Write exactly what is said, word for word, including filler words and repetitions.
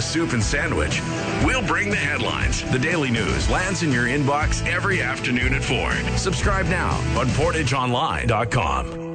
a soup and sandwich. We'll bring the headlines. The Daily News lands in your inbox every afternoon at four. Subscribe now on portage online dot com.